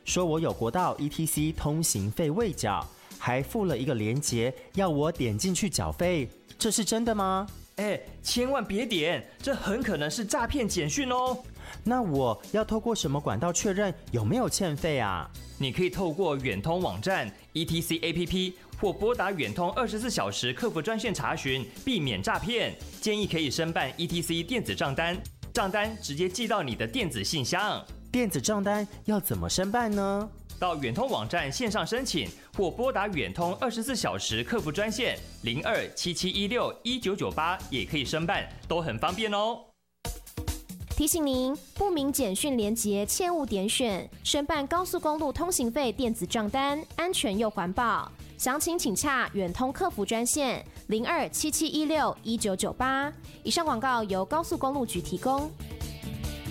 说我有国道 ETC 通行费未缴，还附了一个连结，要我点进去缴费，这是真的吗？ 千万别点，这很可能是诈骗简讯哦。 那我要透过什么管道确认有没有欠费啊？ 你可以透过远通网站、ETC APP 或拨打远通24小时客服专线查询，避免诈骗。建议可以申办 ETC 电子账单，账单直接寄到你的电子信箱。 电子账单要怎么申办呢？ 到远通网站线上申请，或拨打远通24小时客服专线0277161998也可以申办，都很方便哦。 提醒您，不明简讯连结切勿点选。申办高速公路通行费电子账单，安全又环保。详情请洽远通客服专线0277161998。以上广告由高速公路局提供。